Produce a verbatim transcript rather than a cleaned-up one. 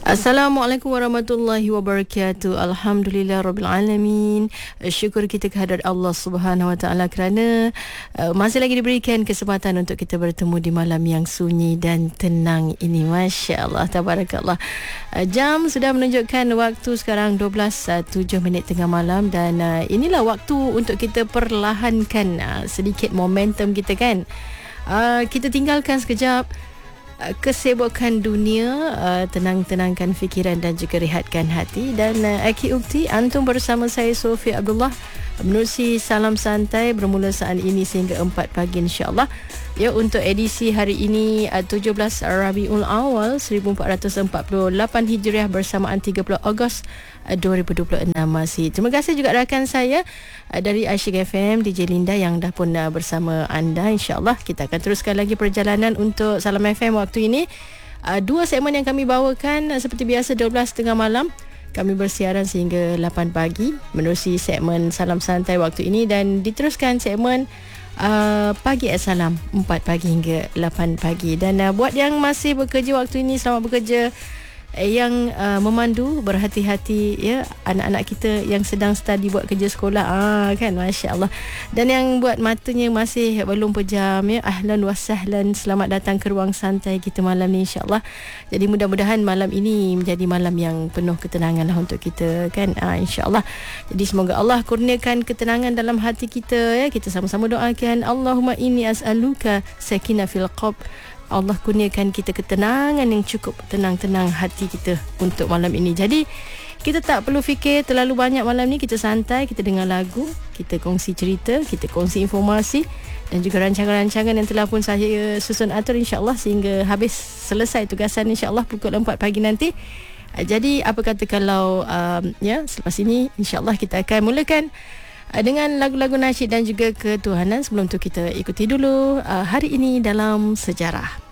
Assalamualaikum warahmatullahi wabarakatuh. Alhamdulillah rabbil alamin. Syukur kita kehadrat Allah Subhanahu wa taala kerana uh, masih lagi diberikan kesempatan untuk kita bertemu di malam yang sunyi dan tenang ini. Masya-Allah, tabarakallah. Uh, jam sudah menunjukkan waktu sekarang dua belas tujuh minit tengah malam, dan uh, inilah waktu untuk kita perlahankan uh, sedikit momentum kita kan. Uh, kita tinggalkan sekejap kesibukan dunia, uh, tenang-tenangkan fikiran dan juga rehatkan hati. Dan uh, Aki Ukti, antum bersama saya Sofia Abdullah menerusi Salam Santai bermula saat ini sehingga empat pagi insya-Allah. Ya, untuk edisi hari ini uh, tujuh belas Rabiul Awal seribu empat ratus empat puluh lapan Hijriah bersamaan tiga puluh Ogos uh, dua ribu dua puluh enam masih. Terima kasih juga rakan saya uh, dari Asyik F M D J Linda yang dah pun uh, bersama anda. Insya-Allah kita akan teruskan lagi perjalanan untuk Salam F M waktu ini. Uh, dua segmen yang kami bawakan uh, seperti biasa dua belas tengah malam kami bersiaran sehingga lapan pagi menerusi segmen Salam Santai waktu ini, dan diteruskan segmen Uh, pagi Assalam empat pagi hingga lapan pagi. Dan uh, buat yang masih bekerja waktu ini, selamat bekerja. Yang uh, memandu, berhati-hati ya, anak-anak kita yang sedang study buat kerja sekolah, ah kan, masya-Allah. Dan yang buat matanya masih belum pejam ya, ahlan wa sahlan, selamat datang ke ruang santai kita malam ni insya-Allah. Jadi mudah-mudahan malam ini menjadi malam yang penuh ketenangan lah untuk kita kan, ah, insya-Allah. Jadi semoga Allah kurniakan ketenangan dalam hati kita ya. Kita sama-sama doakan, Allahumma inni as'aluka sakinah fil qalb. Allah kurniakan kita ketenangan yang cukup, tenang-tenang hati kita untuk malam ini. Jadi kita tak perlu fikir terlalu banyak malam ni. Kita santai, kita dengar lagu, kita kongsi cerita, kita kongsi informasi dan juga rancangan-rancangan yang telah pun saya susun atur insya-Allah sehingga habis selesai tugasan insya-Allah pukul empat pagi nanti. Jadi apa kata kalau um, ya selepas ini insya-Allah kita akan mulakan uh, dengan lagu-lagu nasyid dan juga ketuhanan. Sebelum tu kita ikuti dulu uh, hari ini dalam sejarah.